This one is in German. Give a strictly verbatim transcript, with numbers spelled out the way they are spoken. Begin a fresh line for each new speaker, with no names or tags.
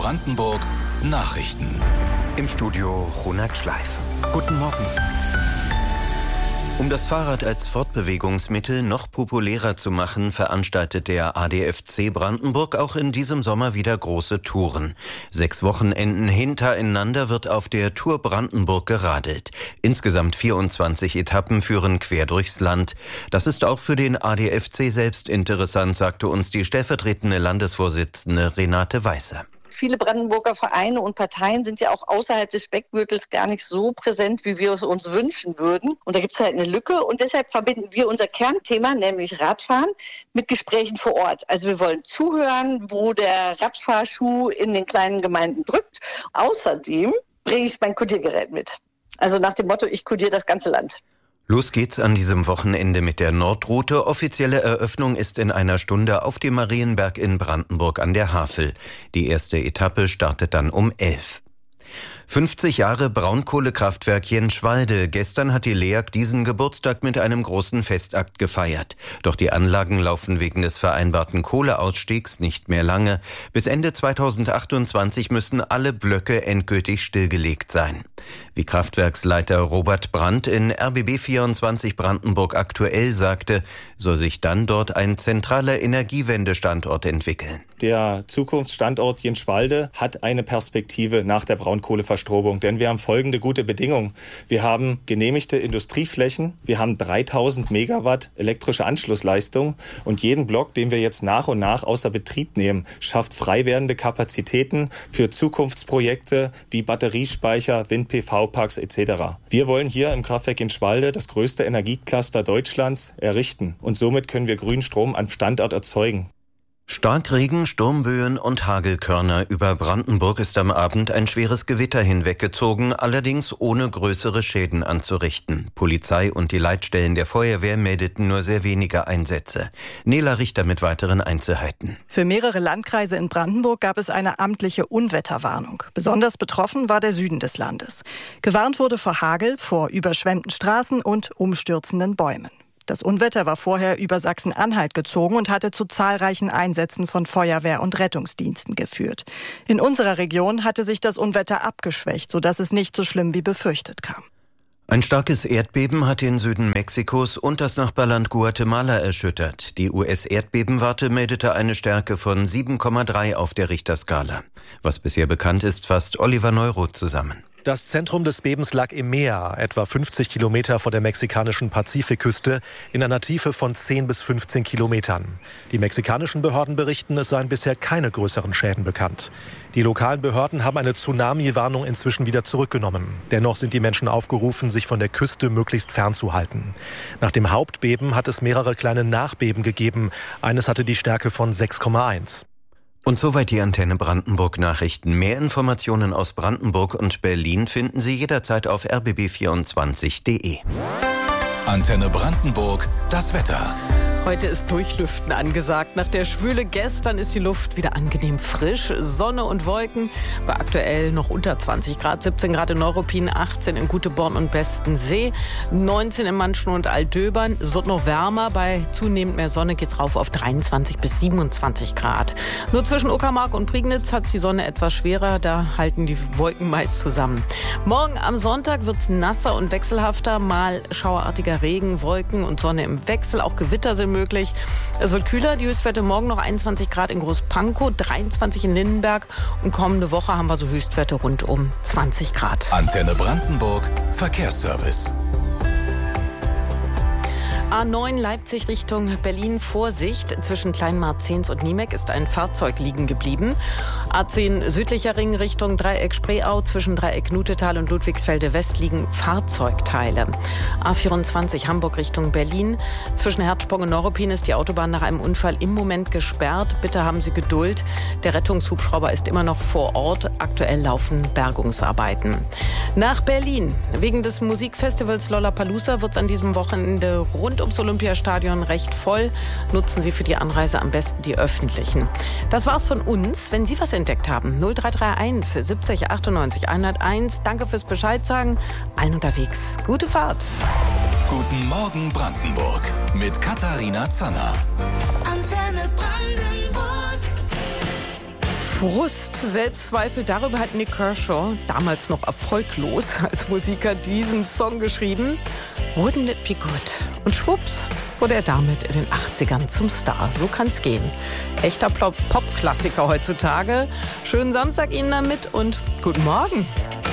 Brandenburg Nachrichten.
Im Studio Ronald Schleif. Guten Morgen. Um das Fahrrad als Fortbewegungsmittel noch populärer zu machen, veranstaltet der A D F C Brandenburg auch in diesem Sommer wieder große Touren. Sechs Wochenenden hintereinander wird auf der Tour Brandenburg geradelt. Insgesamt vierundzwanzig Etappen führen quer durchs Land. Das ist auch für den A D F C selbst interessant, sagte uns die stellvertretende Landesvorsitzende Renate Weißer.
Viele Brandenburger Vereine und Parteien sind ja auch außerhalb des Speckgürtels gar nicht so präsent, wie wir es uns wünschen würden. Und da gibt es halt eine Lücke und deshalb verbinden wir unser Kernthema, nämlich Radfahren, mit Gesprächen vor Ort. Also wir wollen zuhören, wo der Radfahrschuh in den kleinen Gemeinden drückt. Außerdem bringe ich mein Kodiergerät mit. Also nach dem Motto, ich kodiere das ganze Land.
Los geht's an diesem Wochenende mit der Nordroute. Offizielle Eröffnung ist in einer Stunde auf dem Marienberg in Brandenburg an der Havel. Die erste Etappe startet dann um elf. fünfzig Jahre Braunkohlekraftwerk Jenschwalde. Gestern hat die L E A G diesen Geburtstag mit einem großen Festakt gefeiert. Doch die Anlagen laufen wegen des vereinbarten Kohleausstiegs nicht mehr lange. Bis Ende zweitausendachtundzwanzig müssen alle Blöcke endgültig stillgelegt sein. Wie Kraftwerksleiter Robert Brandt in R B B vierundzwanzig Brandenburg aktuell sagte, soll sich dann dort ein zentraler Energiewendestandort entwickeln.
Der Zukunftsstandort Jenschwalde hat eine Perspektive nach der Braunkohleverstromung, denn wir haben folgende gute Bedingungen. Wir haben genehmigte Industrieflächen, wir haben dreitausend Megawatt elektrische Anschlussleistung und jeden Block, den wir jetzt nach und nach außer Betrieb nehmen, schafft frei werdende Kapazitäten für Zukunftsprojekte wie Batteriespeicher, Wind-P V-Parks et cetera. Wir wollen hier im Kraftwerk Jenschwalde das größte Energiecluster Deutschlands errichten und somit können wir grünen Strom am Standort erzeugen.
Starkregen, Sturmböen und Hagelkörner. Über Brandenburg ist am Abend ein schweres Gewitter hinweggezogen, allerdings ohne größere Schäden anzurichten. Polizei und die Leitstellen der Feuerwehr meldeten nur sehr wenige Einsätze. Nela Richter mit weiteren Einzelheiten.
Für mehrere Landkreise in Brandenburg gab es eine amtliche Unwetterwarnung. Besonders betroffen war der Süden des Landes. Gewarnt wurde vor Hagel, vor überschwemmten Straßen und umstürzenden Bäumen. Das Unwetter war vorher über Sachsen-Anhalt gezogen und hatte zu zahlreichen Einsätzen von Feuerwehr und Rettungsdiensten geführt. In unserer Region hatte sich das Unwetter abgeschwächt, sodass es nicht so schlimm wie befürchtet kam.
Ein starkes Erdbeben hat den Süden Mexikos und das Nachbarland Guatemala erschüttert. Die U S-Erdbebenwarte meldete eine Stärke von sieben Komma drei auf der Richterskala. Was bisher bekannt ist, fasst Oliver Neuroth zusammen.
Das Zentrum des Bebens lag im Meer, etwa fünfzig Kilometer vor der mexikanischen Pazifikküste, in einer Tiefe von zehn bis fünfzehn Kilometern. Die mexikanischen Behörden berichten, es seien bisher keine größeren Schäden bekannt. Die lokalen Behörden haben eine Tsunami-Warnung inzwischen wieder zurückgenommen. Dennoch sind die Menschen aufgerufen, sich von der Küste möglichst fernzuhalten. Nach dem Hauptbeben hat es mehrere kleine Nachbeben gegeben. Eines hatte die Stärke von sechs Komma eins.
Und soweit die Antenne Brandenburg Nachrichten. Mehr Informationen aus Brandenburg und Berlin finden Sie jederzeit auf r b b vierundzwanzig punkt d e.
Antenne Brandenburg, das Wetter.
Heute ist Durchlüften angesagt. Nach der Schwüle gestern ist die Luft wieder angenehm frisch. Sonne und Wolken bei aktuell noch unter zwanzig Grad, siebzehn Grad in Neuruppin, achtzehn in Güteborn und Bestensee, neunzehn in Manschen und Altdöbern. Es wird noch wärmer. Bei zunehmend mehr Sonne geht's rauf auf dreiundzwanzig bis siebenundzwanzig Grad. Nur zwischen Uckermark und Prignitz hat's die Sonne etwas schwerer. Da halten die Wolken meist zusammen. Morgen am Sonntag wird's nasser und wechselhafter. Mal schauerartiger Regen, Wolken und Sonne im Wechsel. Auch Gewitter sind möglich. Es wird kühler. Die Höchstwerte morgen noch einundzwanzig Grad in Großpankow, dreiundzwanzig in Lindenberg. Und kommende Woche haben wir so Höchstwerte rund um zwanzig Grad.
Antenne Brandenburg, Verkehrsservice.
A neun Leipzig Richtung Berlin, Vorsicht. Zwischen Kleinmarzens und Niemek ist ein Fahrzeug liegen geblieben. A zehn südlicher Ring Richtung Dreieck Spreeau. Zwischen Dreieck Nutetal und Ludwigsfelde West liegen Fahrzeugteile. A vierundzwanzig Hamburg Richtung Berlin. Zwischen Herzsprung und Neuruppin ist die Autobahn nach einem Unfall im Moment gesperrt. Bitte haben Sie Geduld. Der Rettungshubschrauber ist immer noch vor Ort. Aktuell laufen Bergungsarbeiten. Nach Berlin. Wegen des Musikfestivals Lollapalooza wird es an diesem Wochenende rund ums Olympiastadion recht voll. Nutzen Sie für die Anreise am besten die öffentlichen. Das war's von uns. Wenn Sie was entdeckt haben, null drei drei eins siebzig achtundneunzig hunderteins. Danke fürs Bescheid sagen. Allen unterwegs. Gute Fahrt.
Guten Morgen Brandenburg mit Katharina Zanner.
Antenne Brandenburg.
Frust, Selbstzweifel, darüber hat Nik Kershaw, damals noch erfolglos als Musiker, diesen Song geschrieben. Wouldn't it be good? Und schwupps wurde er damit in den achtzigern zum Star. So kann's gehen. Echter Pop-Klassiker heutzutage. Schönen Samstag Ihnen damit und guten Morgen.